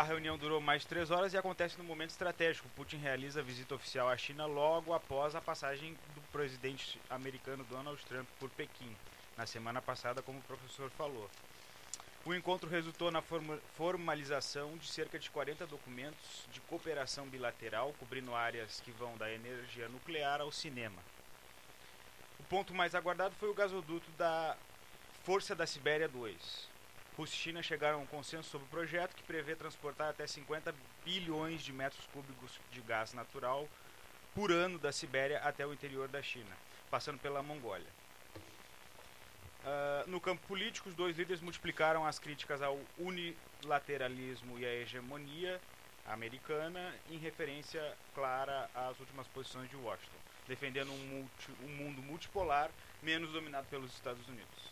A reunião durou mais de 3 horas e acontece num momento estratégico. Putin realiza a visita oficial à China logo após a passagem do presidente americano Donald Trump por Pequim, na semana passada, como o professor falou. O encontro resultou na formalização de cerca de 40 documentos de cooperação bilateral, cobrindo áreas que vão da energia nuclear ao cinema. O ponto mais aguardado foi o gasoduto da Força da Sibéria 2. Rússia e China chegaram a um consenso sobre o projeto que prevê transportar até 50 bilhões de metros cúbicos de gás natural por ano da Sibéria até o interior da China, passando pela Mongólia. No campo político, os dois líderes multiplicaram as críticas ao unilateralismo e à hegemonia americana, em referência clara às últimas posições de Washington, defendendo um mundo multipolar menos dominado pelos Estados Unidos.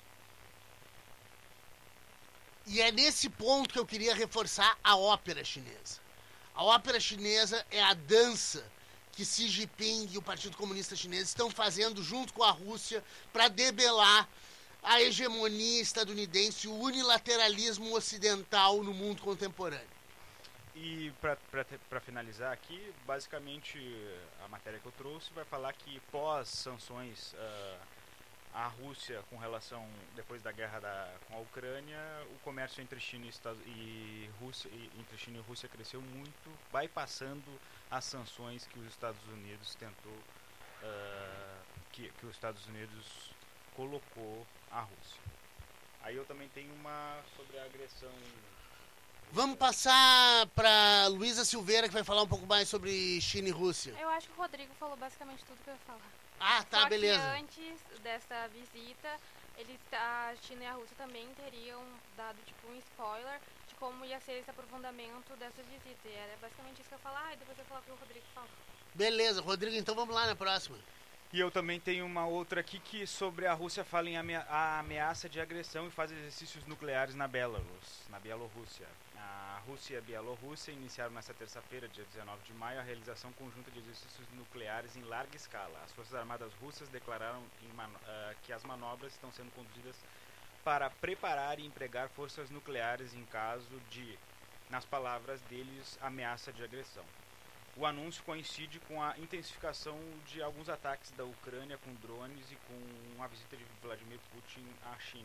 E é nesse ponto que eu queria reforçar a ópera chinesa. A ópera chinesa é a dança que Xi Jinping e o Partido Comunista Chinês estão fazendo junto com a Rússia para debelar a hegemonia estadunidense e o unilateralismo ocidental no mundo contemporâneo. E para finalizar aqui, basicamente a matéria que eu trouxe vai falar que pós-sanções a Rússia, com relação, depois da guerra com a Ucrânia, o comércio entre China e Rússia cresceu muito, bypassando as sanções que os Estados Unidos tentou, que os Estados Unidos colocou à Rússia. Aí eu também tenho uma sobre a agressão. Vamos passar para Luísa Silveira, que vai falar um pouco mais sobre China e Rússia. Eu acho que o Rodrigo falou basicamente tudo que eu ia falar. Ah, tá, só beleza. Que antes dessa visita, a China e a Rússia também teriam dado um spoiler de como ia ser esse aprofundamento dessa visita. E era basicamente isso que eu ia falar, e depois eu ia falar o que o Rodrigo falou. Beleza, Rodrigo, então vamos lá na próxima. E eu também tenho uma outra aqui que sobre a Rússia fala em a ameaça de agressão e faz exercícios nucleares na Bielorrússia. A Rússia e a Bielorrússia iniciaram nesta terça-feira, dia 19 de maio, a realização conjunta de exercícios nucleares em larga escala. As Forças Armadas Russas declararam que as manobras estão sendo conduzidas para preparar e empregar forças nucleares em caso de, nas palavras deles, ameaça de agressão. O anúncio coincide com a intensificação de alguns ataques da Ucrânia com drones e com a visita de Vladimir Putin à China.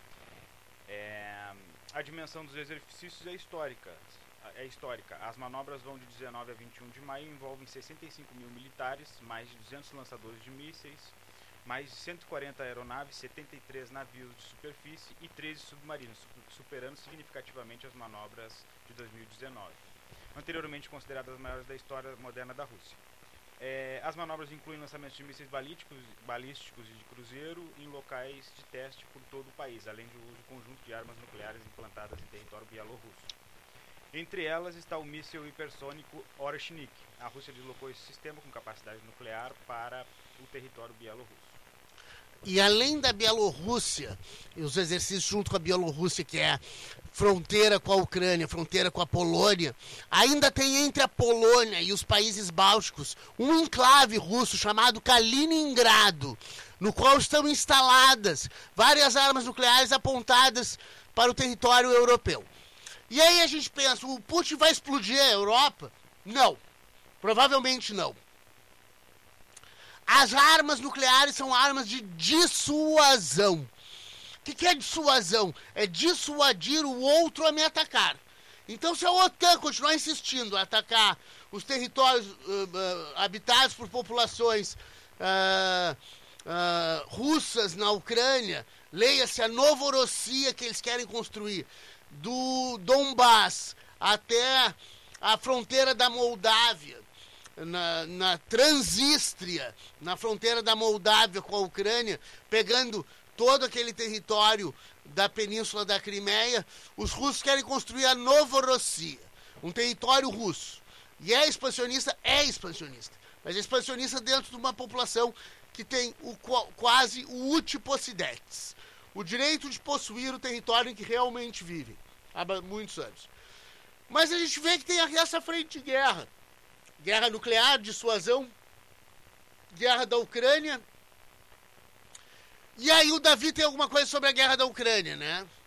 A dimensão dos exercícios é histórica. As manobras vão de 19 a 21 de maio e envolvem 65 mil militares, mais de 200 lançadores de mísseis, mais de 140 aeronaves, 73 navios de superfície e 13 submarinos, superando significativamente as manobras de 2019. Anteriormente consideradas as maiores da história moderna da Rússia. As manobras incluem lançamentos de mísseis balísticos e de cruzeiro em locais de teste por todo o país, além do uso conjunto de armas nucleares implantadas em território bielorrusso. Entre elas está o míssil hipersônico Oreshnik. A Rússia deslocou esse sistema com capacidade nuclear para o território bielorrusso. E além da Bielorrússia, e os exercícios junto com a Bielorrússia, que é fronteira com a Ucrânia, fronteira com a Polônia, ainda tem entre a Polônia e os países bálticos um enclave russo chamado Kaliningrado, no qual estão instaladas várias armas nucleares apontadas para o território europeu. E aí a gente pensa, o Putin vai explodir a Europa? Não, provavelmente não. As armas nucleares são armas de dissuasão. O que é dissuasão? É dissuadir o outro a me atacar. Então, se a OTAN continuar insistindo em atacar os territórios habitados por populações russas na Ucrânia, leia-se a Novorossia que eles querem construir, do Donbass até a fronteira da Moldávia, na Transnistria, na fronteira da Moldávia com a Ucrânia, pegando todo aquele território da península da Crimeia, os russos querem construir a Novorossia, um território russo. E é expansionista, mas é expansionista dentro de uma população que tem quase o utipossidetes, o direito de possuir o território em que realmente vivem, há muitos anos. Mas a gente vê que tem essa frente de guerra. Guerra nuclear, dissuasão, guerra da Ucrânia. E aí o Davi tem alguma coisa sobre a guerra da Ucrânia, né?